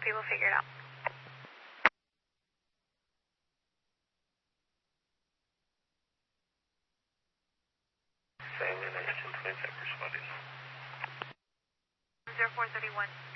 Copy, we'll figure it out. Same in 1025 responding. 0431.